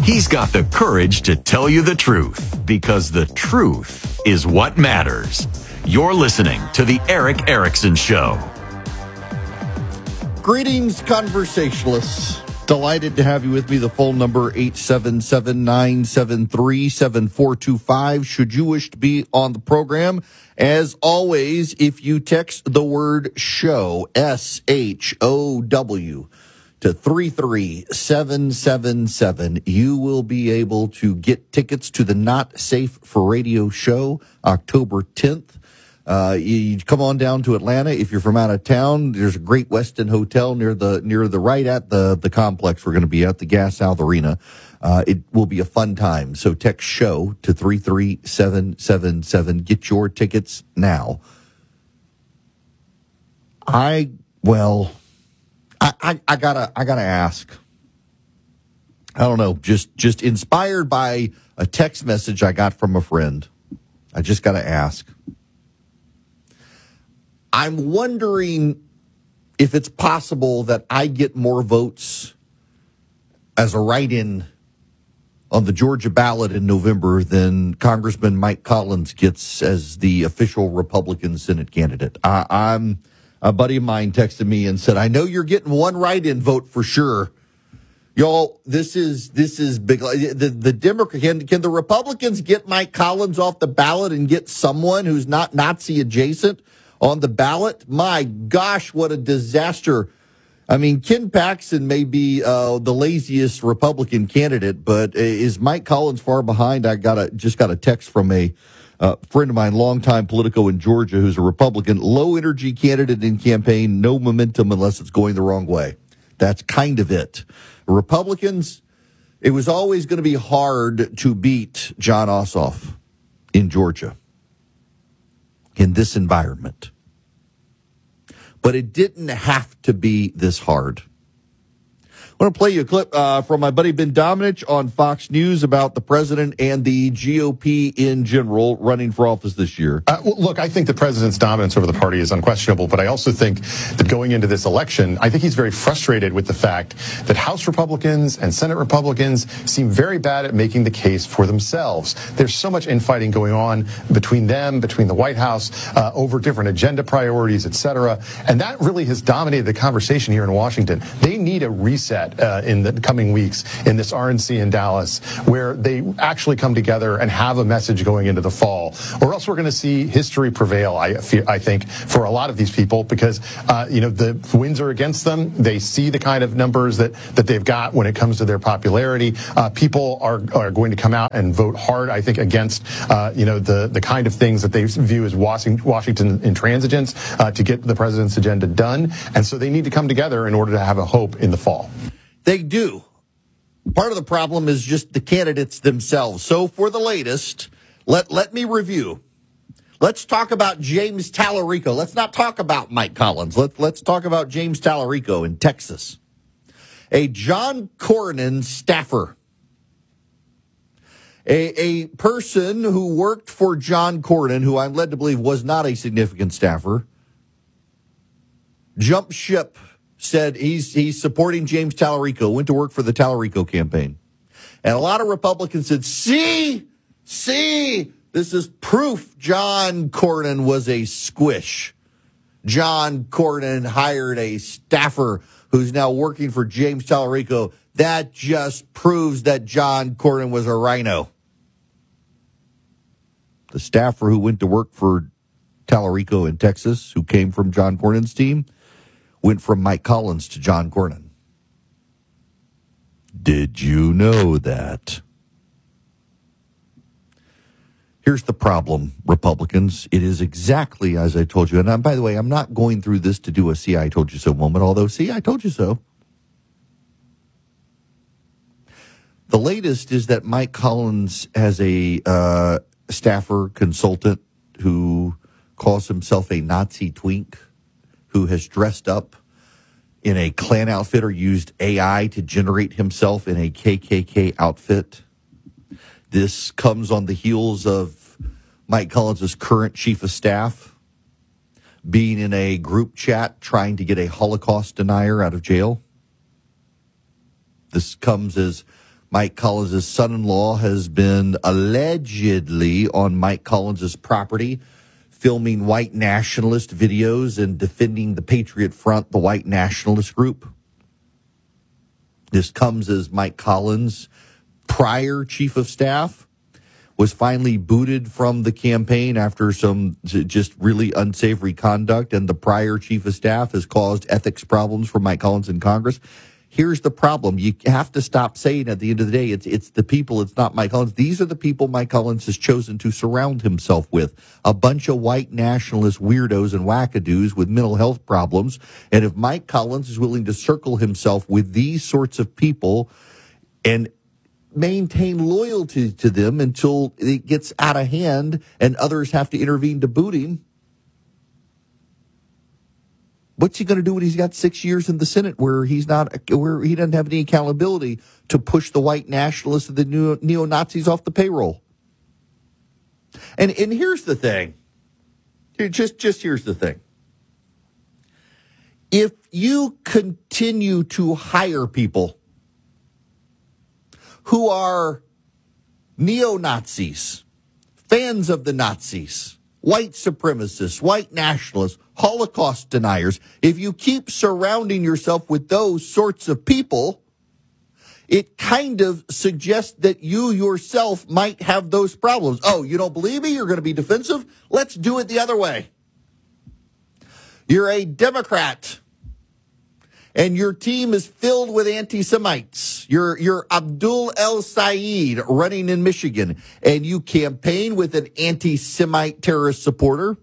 He's got the courage to tell you the truth, because the truth is what matters. You're listening to The Erick Erickson Show. Greetings, conversationalists. Delighted to have you with me. The phone number, 877-973-7425, should you wish to be on the program. As always, if you text the word SHOW, SHOW, to 33777, you will be able to get tickets to the Not Safe for Radio show, October 10th. You come on down to Atlanta. If you're from out of town, there's a Great Westin Hotel near the right at the complex. We're going to be at the Gas South Arena. It will be a fun time. So text SHOW to 33777. Get your tickets now. I gotta ask. I don't know. Just inspired by a text message I got from a friend. I just gotta ask. I'm wondering if it's possible that I get more votes as a write-in on the Georgia ballot in November than Congressman Mike Collins gets as the official Republican Senate candidate. A buddy of mine texted me and said, "I know you're getting one write-in vote for sure." Y'all, this is big. The Democrat, can the Republicans get Mike Collins off the ballot and get someone who's not Nazi adjacent on the ballot? My gosh, what a disaster. I mean, Ken Paxton may be the laziest Republican candidate, but is Mike Collins far behind? I just got a text from a friend of mine, longtime Politico in Georgia, who's a Republican, low energy candidate in campaign, no momentum unless it's going the wrong way. That's kind of it. Republicans, it was always going to be hard to beat Jon Ossoff in Georgia in this environment. But it didn't have to be this hard. I want to play you a clip from my buddy Ben Domenech on Fox News about the president and the GOP in general running for office this year. Look, I think the president's dominance over the party is unquestionable, but I also think that going into this election, I think he's very frustrated with the fact that House Republicans and Senate Republicans seem very bad at making the case for themselves. There's so much infighting going on between them, between the White House, over different agenda priorities, et cetera. And that really has dominated the conversation here in Washington. They need a reset in the coming weeks in this RNC in Dallas, where they actually come together and have a message going into the fall, or else we're going to see history prevail. I think for a lot of these people, because the winds are against them. They see the kind of numbers that they've got when it comes to their popularity. People are going to come out and vote hard, I think, against the kind of things that they view as Washington intransigence to get the president's agenda done, and so they need to come together in order to have a hope in the fall. They do. Part of the problem is just the candidates themselves. So for the latest, let me review. Let's talk about James Tallarico. Let's not talk about Mike Collins. Let's talk about James Tallarico in Texas. A John Cornyn staffer. A person who worked for John Cornyn, who I'm led to believe was not a significant staffer, jumped ship. Said he's supporting James Tallarico, went to work for the Tallarico campaign. And a lot of Republicans said, see, this is proof John Cornyn was a squish. John Cornyn hired a staffer who's now working for James Tallarico. That just proves that John Cornyn was a rhino. The staffer who went to work for Tallarico in Texas, who came from John Cornyn's team, went from Mike Collins to John Cornyn. Did you know that? Here's the problem, Republicans. It is exactly as I told you. And by the way, I'm not going through this to do a see, I told you so moment, although, see, I told you so. The latest is that Mike Collins has a staffer consultant who calls himself a Nazi twink, who has dressed up in a Klan outfit or used AI to generate himself in a KKK outfit. This comes on the heels of Mike Collins' current chief of staff being in a group chat trying to get a Holocaust denier out of jail. This comes as Mike Collins' son-in-law has been allegedly on Mike Collins' property, filming white nationalist videos and defending the Patriot Front, the white nationalist group. This comes as Mike Collins, prior chief of staff, was finally booted from the campaign after some just really unsavory conduct, and the prior chief of staff has caused ethics problems for Mike Collins in Congress. Here's the problem. You have to stop saying at the end of the day, it's the people, it's not Mike Collins. These are the people Mike Collins has chosen to surround himself with. A bunch of white nationalist weirdos and wackadoos with mental health problems. And if Mike Collins is willing to circle himself with these sorts of people and maintain loyalty to them until it gets out of hand and others have to intervene to boot him, what's he going to do when he's got 6 years in the Senate where he doesn't have any accountability to push the white nationalists and the neo-Nazis off the payroll? And here's the thing. Just here's the thing. If you continue to hire people who are neo-Nazis, fans of the Nazis, white supremacists, white nationalists, Holocaust deniers, if you keep surrounding yourself with those sorts of people, it kind of suggests that you yourself might have those problems. Oh, you don't believe me? You're going to be defensive? Let's do it the other way. You're a Democrat, and your team is filled with anti-Semites. You're Abdul El-Sayed running in Michigan, and you campaign with an anti-Semite terrorist supporter.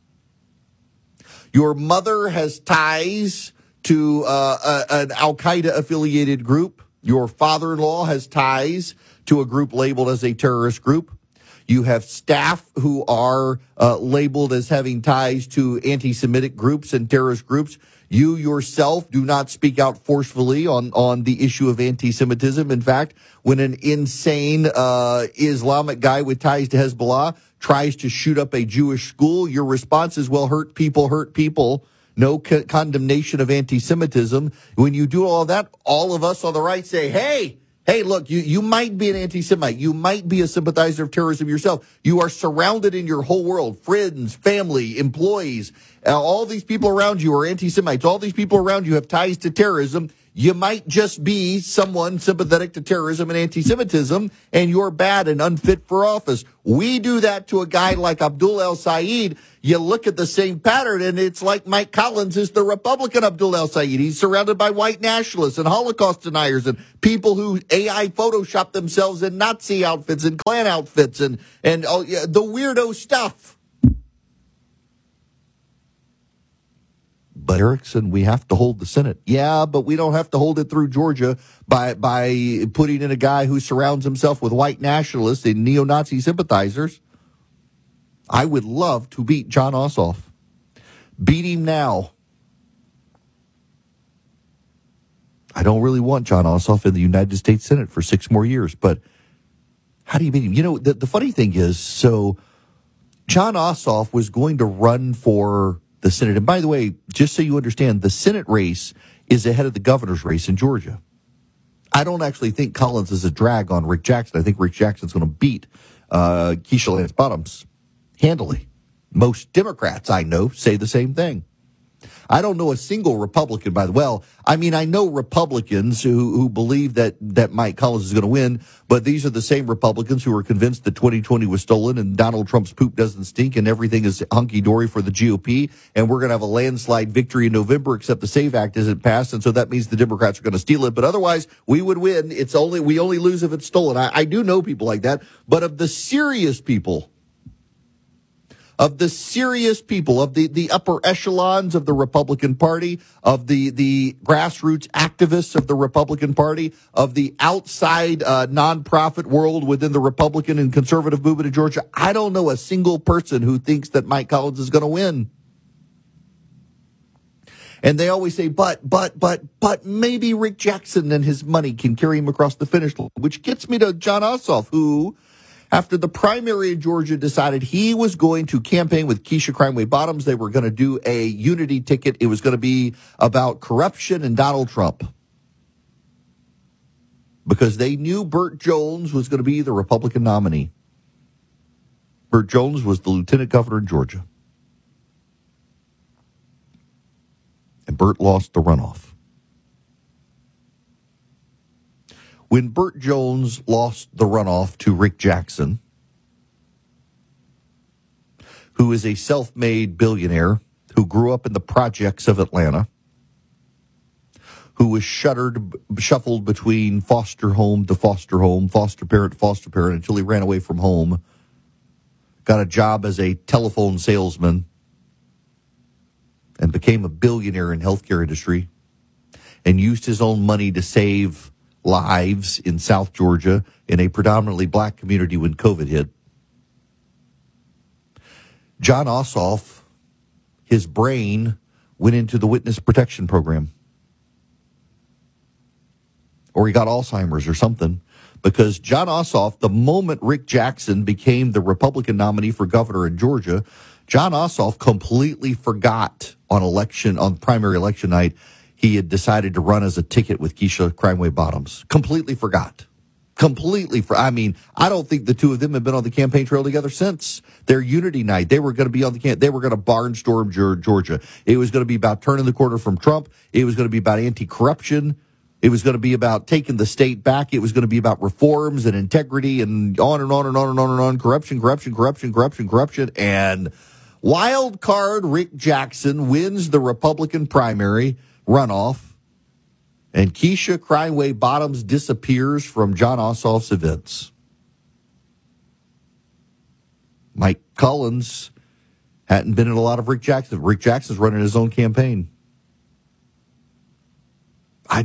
Your mother has ties to an Al-Qaeda affiliated group. Your father-in-law has ties to a group labeled as a terrorist group. You have staff who are labeled as having ties to anti-Semitic groups and terrorist groups. You yourself do not speak out forcefully on the issue of anti-Semitism. In fact, when an insane Islamic guy with ties to Hezbollah tries to shoot up a Jewish school, your response is, well, hurt people. No condemnation of anti-Semitism. When you do all of that, all of us on the right say, hey, look, you might be an anti-Semite. You might be a sympathizer of terrorism yourself. You are surrounded in your whole world, friends, family, employees. All these people around you are anti-Semites. All these people around you have ties to terrorism. You might just be someone sympathetic to terrorism and anti-Semitism, and you're bad and unfit for office. We do that to a guy like Abdul El-Sayed. You look at the same pattern, and it's like Mike Collins is the Republican Abdul El-Sayed. He's surrounded by white nationalists and Holocaust deniers and people who AI Photoshop themselves in Nazi outfits and Klan outfits and the weirdo stuff. But Erickson, we have to hold the Senate. Yeah, but we don't have to hold it through Georgia by putting in a guy who surrounds himself with white nationalists and neo-Nazi sympathizers. I would love to beat Jon Ossoff. Beat him now. I don't really want Jon Ossoff in the United States Senate for 6 more years, but how do you beat him? You know, the funny thing is, so Jon Ossoff was going to run for the Senate. And by the way, just so you understand, the Senate race is ahead of the governor's race in Georgia. I don't actually think Collins is a drag on Rick Jackson. I think Rick Jackson's going to beat Keisha Lance Bottoms handily. Most Democrats I know say the same thing. I don't know a single Republican, by the way. Well, I mean, I know Republicans who believe that Mike Collins is going to win, but these are the same Republicans who are convinced that 2020 was stolen and Donald Trump's poop doesn't stink and everything is hunky-dory for the GOP, and we're going to have a landslide victory in November, except the SAVE Act isn't passed, and so that means the Democrats are going to steal it. But otherwise, we would win. We only lose if it's stolen. I do know people like that, but of the serious people, of the upper echelons of the Republican Party, of the grassroots activists of the Republican Party, of the outside nonprofit world within the Republican and conservative movement in Georgia, I don't know a single person who thinks that Mike Collins is going to win. And they always say, but maybe Rick Jackson and his money can carry him across the finish line, which gets me to Jon Ossoff, who, after the primary in Georgia, decided he was going to campaign with Keisha Crimeway Bottoms. They were going to do a unity ticket. It was going to be about corruption and Donald Trump. because they knew Burt Jones was going to be the Republican nominee. Burt Jones was the lieutenant governor in Georgia. And Burt lost the runoff. When Burt Jones lost the runoff to Rick Jackson, who is a self-made billionaire who grew up in the projects of Atlanta, who was shuffled between foster home to foster home, foster parent to foster parent, until he ran away from home, got a job as a telephone salesman, and became a billionaire in healthcare industry, and used his own money to save lives in South Georgia in a predominantly black community when COVID hit. Jon Ossoff, his brain went into the witness protection program. Or he got Alzheimer's or something. Because Jon Ossoff, the moment Rick Jackson became the Republican nominee for governor in Georgia, Jon Ossoff completely forgot on primary election night, he had decided to run as a ticket with Keisha Crimeway Bottoms. Completely forgot. I don't think the two of them have been on the campaign trail together since their unity night. They were going to be they were going to barnstorm Georgia. It was going to be about turning the corner from Trump. It was going to be about anti-corruption. It was going to be about taking the state back. It was going to be about reforms and integrity and on and on and on and on and on. Corruption. And wild card Rick Jackson wins the Republican primary runoff. And Keisha Crimeway Bottoms disappears from Jon Ossoff's events. Mike Collins hadn't been in a lot of Rick Jackson. Rick Jackson's running his own campaign. I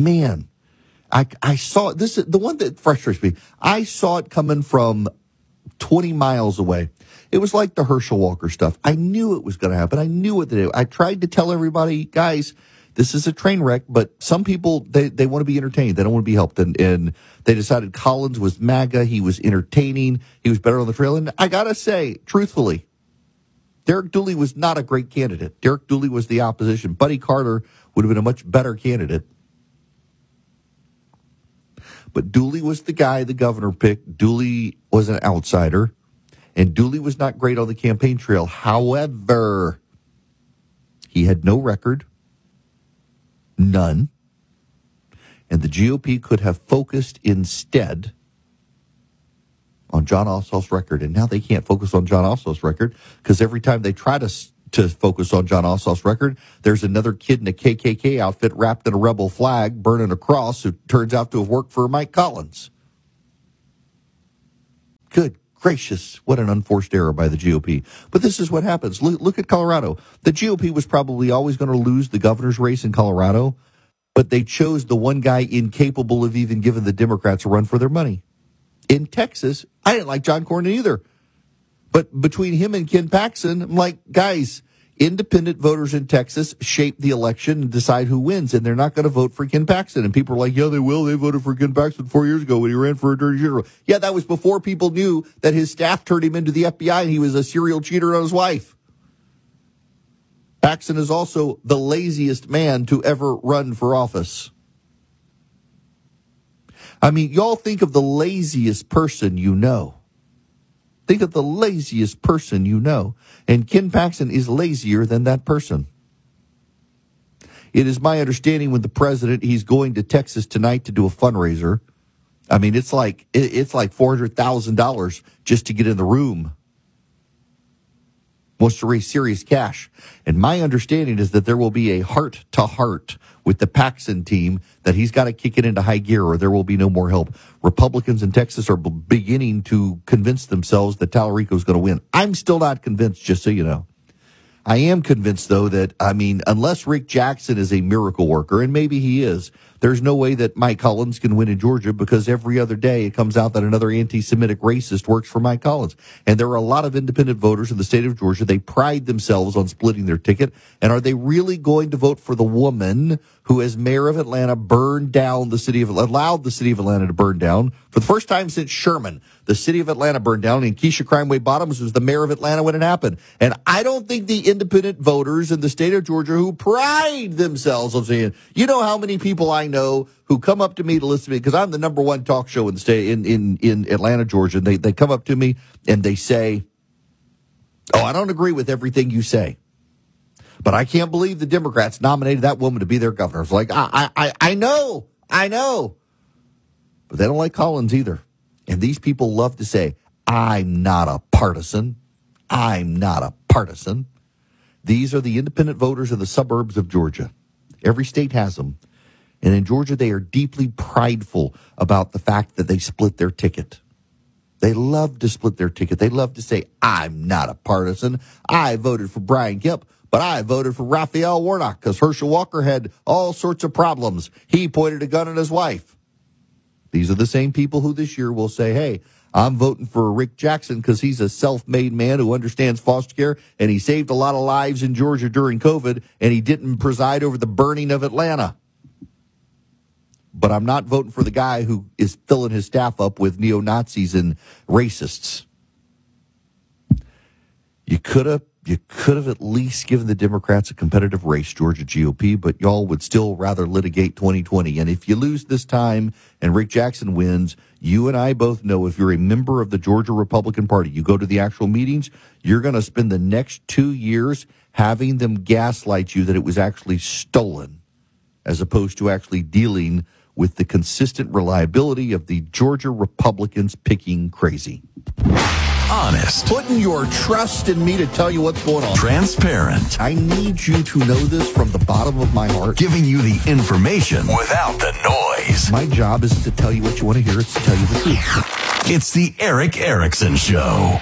saw this. The one that frustrates me. I saw it coming from 20 miles away. It was like the Herschel Walker stuff. I knew it was going to happen. I knew what to do. I tried to tell everybody, guys, this is a train wreck, but some people, they want to be entertained. They don't want to be helped. And they decided Collins was MAGA. He was entertaining. He was better on the trail. And I got to say, truthfully, Derek Dooley was not a great candidate. Derek Dooley was the opposition. Buddy Carter would have been a much better candidate. But Dooley was the guy the governor picked. Dooley was an outsider. And Dooley was not great on the campaign trail. However, he had no record. None. And the GOP could have focused instead on Jon Ossoff's record. And now they can't focus on Jon Ossoff's record because every time they try to focus on Jon Ossoff's record, there's another kid in a KKK outfit wrapped in a rebel flag, burning a cross, who turns out to have worked for Mike Collins. Good gracious, what an unforced error by the GOP. But this is what happens. Look at Colorado. The GOP was probably always going to lose the governor's race in Colorado, but they chose the one guy incapable of even giving the Democrats a run for their money. In Texas, I didn't like John Cornyn either. But between him and Ken Paxton, I'm like, guys, independent voters in Texas shape the election and decide who wins, and they're not going to vote for Ken Paxton. And people are like, yeah, they will. They voted for Ken Paxton 4 years ago when he ran for Attorney General. Yeah, that was before people knew that his staff turned him into the FBI and he was a serial cheater on his wife. Paxton is also the laziest man to ever run for office. I mean, y'all think of the laziest person you know. Think of the laziest person you know. And Ken Paxton is lazier than that person. It is my understanding when the president, he's going to Texas tonight to do a fundraiser. I mean, it's like $400,000 just to get in the room. Wants to raise serious cash. And my understanding is that there will be a heart-to-heart with the Paxton team that he's got to kick it into high gear or there will be no more help. Republicans in Texas are beginning to convince themselves that Tallarico is going to win. I'm still not convinced, just so you know. I am convinced, though, that, I mean, unless Rick Jackson is a miracle worker, and maybe he is, there's no way that Mike Collins can win in Georgia because every other day it comes out that another anti-Semitic racist works for Mike Collins. And there are a lot of independent voters in the state of Georgia. They pride themselves on splitting their ticket. And are they really going to vote for the woman who, as mayor of Atlanta, allowed the city of Atlanta to burn down for the first time since Sherman? The city of Atlanta burned down, and Keisha Crimeway Bottoms was the mayor of Atlanta when it happened. And I don't think the independent voters in the state of Georgia who pride themselves on saying, you know how many people I know who come up to me to listen to me because I'm the number one talk show in the state in Atlanta, Georgia. And they come up to me and they say, "Oh, I don't agree with everything you say, but I can't believe the Democrats nominated that woman to be their governor." It's like, I know, but they don't like Collins either. And these people love to say, "I'm not a partisan. I'm not a partisan." These are the independent voters in the suburbs of Georgia. Every state has them. And in Georgia, they are deeply prideful about the fact that they split their ticket. They love to split their ticket. They love to say, "I'm not a partisan. I voted for Brian Kemp, but I voted for Raphael Warnock because Herschel Walker had all sorts of problems. He pointed a gun at his wife." These are the same people who this year will say, "Hey, I'm voting for Rick Jackson because he's a self-made man who understands foster care, and he saved a lot of lives in Georgia during COVID, and he didn't preside over the burning of Atlanta. But I'm not voting for the guy who is filling his staff up with neo-Nazis and racists." You could have at least given the Democrats a competitive race, Georgia GOP, but y'all would still rather litigate 2020. And if you lose this time and Rick Jackson wins, you and I both know if you're a member of the Georgia Republican Party, you go to the actual meetings, you're going to spend the next 2 years having them gaslight you that it was actually stolen, as opposed to actually dealing with the consistent reliability of the Georgia Republicans picking crazy. Honest. Putting your trust in me to tell you what's going on. Transparent. I need you to know this from the bottom of my heart. Giving you the information without the noise. My job isn't to tell you what you want to hear, it's to tell you the truth. It's the Erick Erickson Show.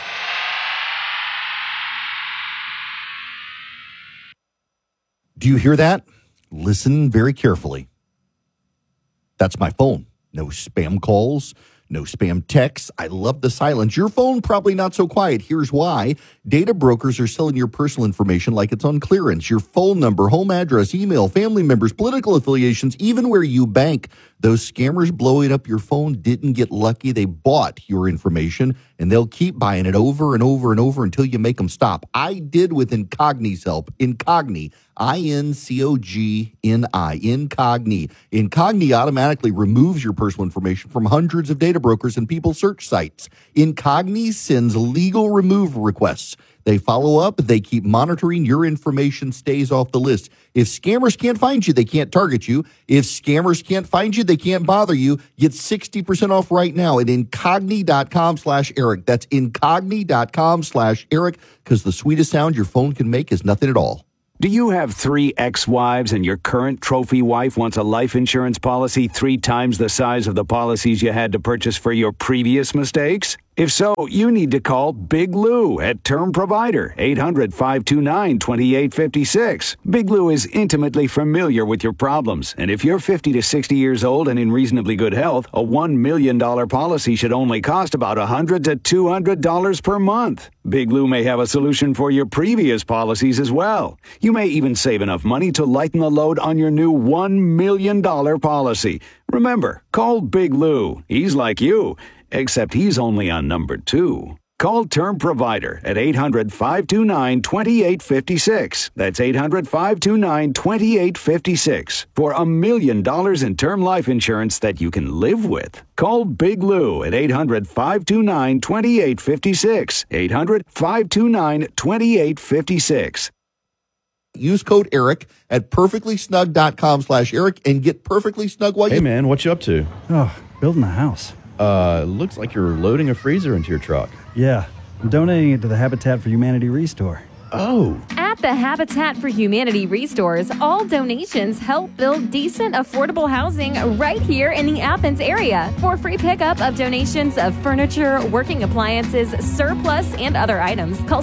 Do you hear that? Listen very carefully. That's my phone. No spam calls. No spam texts. I love the silence. Your phone probably not so quiet. Here's why. Data brokers are selling your personal information like it's on clearance. Your phone number, home address, email, family members, political affiliations, even where you bank. Those scammers blowing up your phone didn't get lucky. They bought your information, and they'll keep buying it over and over and over until you make them stop. I did with Incogni's help. Incogni. Incogni. Incogni. Incogni automatically removes your personal information from hundreds of data brokers and people search sites. Incogni sends legal removal requests. They follow up. They keep monitoring. Your information stays off the list. If scammers can't find you, they can't target you. If scammers can't find you, they can't bother you. Get 60% off right now at incogni.com/Eric. That's incogni.com/Eric, because the sweetest sound your phone can make is nothing at all. Do you have 3 ex-wives and your current trophy wife wants a life insurance policy 3 times the size of the policies you had to purchase for your previous mistakes? If so, you need to call Big Lou at Term Provider, 800-529-2856. Big Lou is intimately familiar with your problems, and if you're 50 to 60 years old and in reasonably good health, a $1 million policy should only cost about $100 to $200 per month. Big Lou may have a solution for your previous policies as well. You may even save enough money to lighten the load on your new $1 million policy. Remember, call Big Lou. He's like you, except he's only on number 2. Call Term Provider at 800-529-2856. That's 800-529-2856 for $1 million in term life insurance that you can live with. Call Big Lou at 800-529-2856. 800-529-2856. Use code Eric at perfectlysnug.com/Eric and get perfectly snug while you... Hey, man, what you up to? Oh, building a house. Looks like you're loading a freezer into your truck. Yeah, I'm donating it to the Habitat for Humanity Restore. Oh. At the Habitat for Humanity Restores, all donations help build decent, affordable housing right here in the Athens area. For free pickup of donations of furniture, working appliances, surplus, and other items, call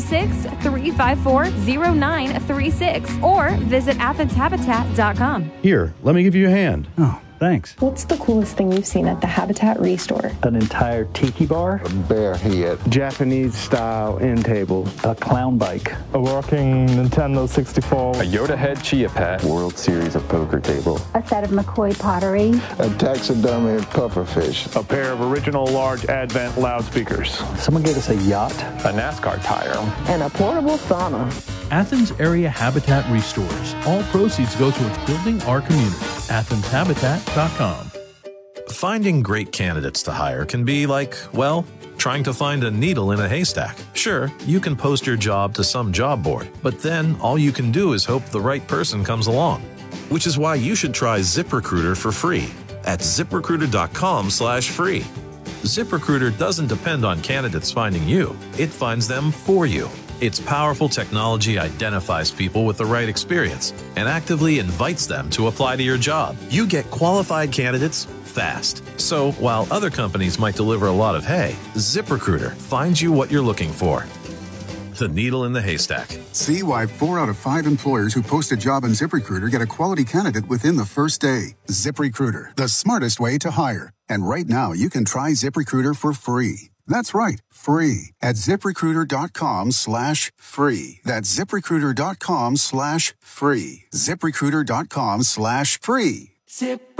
706-354-0936 or visit athenshabitat.com. Here, let me give you a hand. Oh, thanks. What's the coolest thing you've seen at the Habitat Restore? An entire tiki bar, a bear head, Japanese-style end table, a clown bike, a working Nintendo 64, a Yoda head chia pet, World Series of Poker table, a set of McCoy pottery, a taxidermy pufferfish, a pair of original large Advent loudspeakers. Someone gave us a yacht, a NASCAR tire, and a portable sauna. Athens Area Habitat Restores. All proceeds go towards building our community. AthensHabitat.com. Finding great candidates to hire can be like, well, trying to find a needle in a haystack. Sure, you can post your job to some job board, but then all you can do is hope the right person comes along. Which is why you should try ZipRecruiter for free at ZipRecruiter.com/free. ZipRecruiter doesn't depend on candidates finding you. It finds them for you. Its powerful technology identifies people with the right experience and actively invites them to apply to your job. You get qualified candidates fast. So while other companies might deliver a lot of hay, ZipRecruiter finds you what you're looking for. The needle in the haystack. See why 4 out of 5 employers who post a job on ZipRecruiter get a quality candidate within the first day. ZipRecruiter, the smartest way to hire. And right now, you can try ZipRecruiter for free. That's right, free at ZipRecruiter.com/free. That's ZipRecruiter.com/free. ZipRecruiter.com/free.